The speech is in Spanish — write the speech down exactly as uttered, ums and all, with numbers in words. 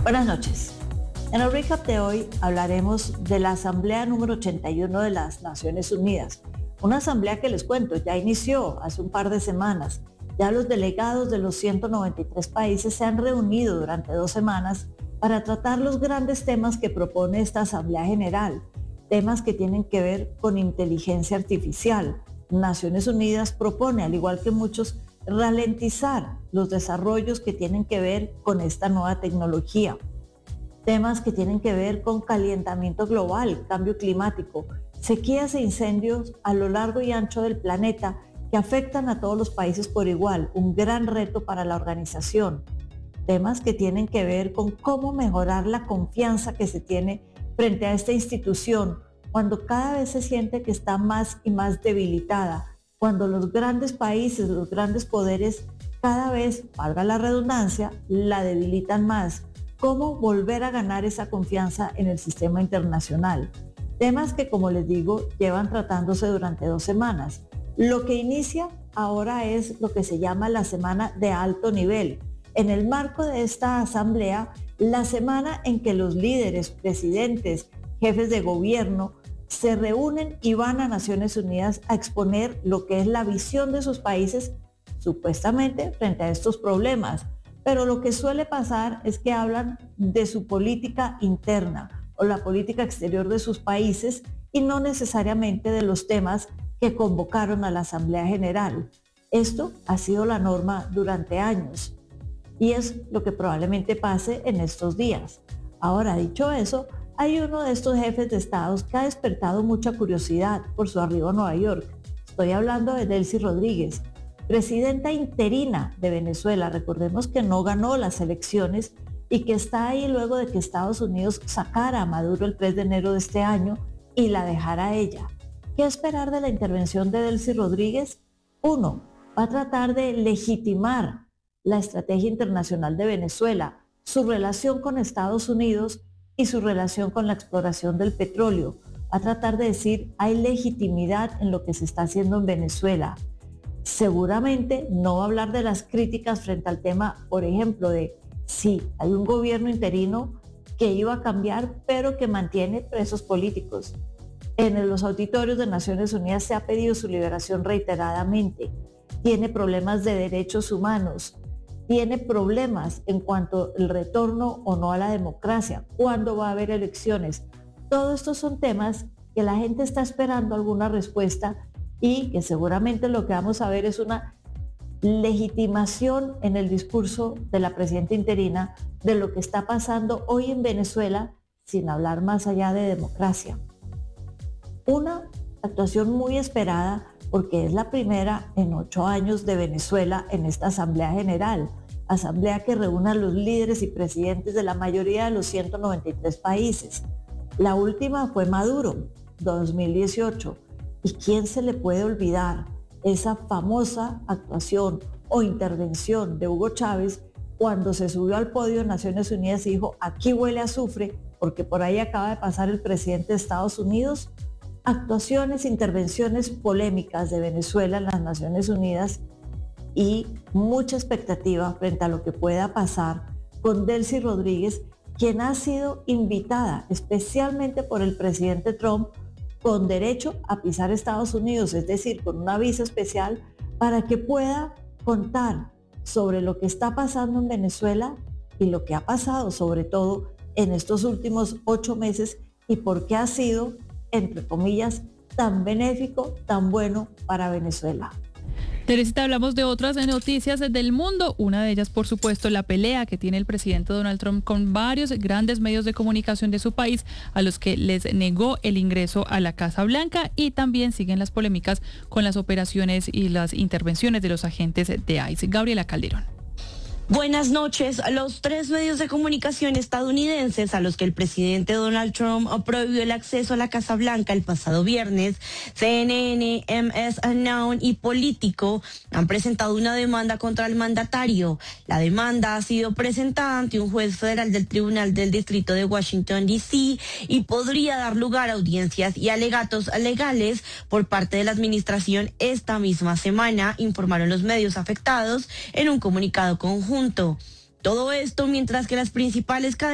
Buenas noches. En el recap de hoy hablaremos de la Asamblea número ochenta y uno de las Naciones Unidas. Una asamblea que les cuento, ya inició hace un par de semanas. Ya los delegados de los ciento noventa y tres países se han reunido durante dos semanas para tratar los grandes temas que propone esta Asamblea General. Temas que tienen que ver con inteligencia artificial. Naciones Unidas propone, al igual que muchos, ralentizar los desarrollos que tienen que ver con esta nueva tecnología. Temas que tienen que ver con calentamiento global, cambio climático, sequías e incendios a lo largo y ancho del planeta que afectan a todos los países por igual, un gran reto para la organización. Temas que tienen que ver con cómo mejorar la confianza que se tiene frente a esta institución cuando cada vez se siente que está más y más debilitada, cuando los grandes países, los grandes poderes, cada vez, valga la redundancia, la debilitan más. ¿Cómo volver a ganar esa confianza en el sistema internacional? Temas que, como les digo, llevan tratándose durante dos semanas. Lo que inicia ahora es lo que se llama la Semana de Alto Nivel. En el marco de esta asamblea, la semana en que los líderes, presidentes, jefes de gobierno, se reúnen y van a Naciones Unidas a exponer lo que es la visión de sus países, supuestamente, frente a estos problemas. Pero lo que suele pasar es que hablan de su política interna o la política exterior de sus países y no necesariamente de los temas que convocaron a la Asamblea General. Esto ha sido la norma durante años y es lo que probablemente pase en estos días. Ahora, dicho eso, hay uno de estos jefes de estados que ha despertado mucha curiosidad por su arribo a Nueva York. Estoy hablando de Delcy Rodríguez, presidenta interina de Venezuela. Recordemos que no ganó las elecciones y que está ahí luego de que Estados Unidos sacara a Maduro el tres de enero de este año y la dejara a ella. ¿Qué esperar de la intervención de Delcy Rodríguez? Uno, va a tratar de legitimar la estrategia internacional de Venezuela, su relación con Estados Unidos y su relación con la exploración del petróleo. Va a tratar de decir, hay legitimidad en lo que se está haciendo en Venezuela. Seguramente no va a hablar de las críticas frente al tema, por ejemplo, de si hay un gobierno interino que iba a cambiar, pero que mantiene presos políticos. En los auditorios de Naciones Unidas se ha pedido su liberación reiteradamente. Tiene problemas de derechos humanos. Tiene problemas en cuanto al retorno o no a la democracia. ¿Cuándo va a haber elecciones? Todos estos son temas que la gente está esperando alguna respuesta y que seguramente lo que vamos a ver es una legitimación en el discurso de la presidenta interina de lo que está pasando hoy en Venezuela, sin hablar más allá de democracia. Una actuación muy esperada porque es la primera en ocho años de Venezuela en esta Asamblea General, asamblea que reúne a los líderes y presidentes de la mayoría de los ciento noventa y tres países. La última fue Maduro, dos mil dieciocho. ¿Y quién se le puede olvidar esa famosa actuación o intervención de Hugo Chávez cuando se subió al podio de Naciones Unidas y dijo, aquí huele a azufre, porque por ahí acaba de pasar el presidente de Estados Unidos? Actuaciones, intervenciones polémicas de Venezuela en las Naciones Unidas y mucha expectativa frente a lo que pueda pasar con Delcy Rodríguez, quien ha sido invitada especialmente por el presidente Trump con derecho a pisar Estados Unidos, es decir, con una visa especial para que pueda contar sobre lo que está pasando en Venezuela y lo que ha pasado sobre todo en estos últimos ocho meses y por qué ha sido, entre comillas, tan benéfico, tan bueno para Venezuela. Teresita, hablamos de otras noticias del mundo. Una de ellas, por supuesto, la pelea que tiene el presidente Donald Trump con varios grandes medios de comunicación de su país a los que les negó el ingreso a la Casa Blanca, y también siguen las polémicas con las operaciones y las intervenciones de los agentes de ICE. Gabriela Calderón. Buenas noches. Los tres medios de comunicación estadounidenses a los que el presidente Donald Trump prohibió el acceso a la Casa Blanca el pasado viernes, C N N, M S Now y Político, han presentado una demanda contra el mandatario. La demanda ha sido presentada ante un juez federal del Tribunal del Distrito de Washington, D C y podría dar lugar a audiencias y alegatos legales por parte de la administración esta misma semana, informaron los medios afectados en un comunicado conjunto. Todo esto mientras que las principales cadenas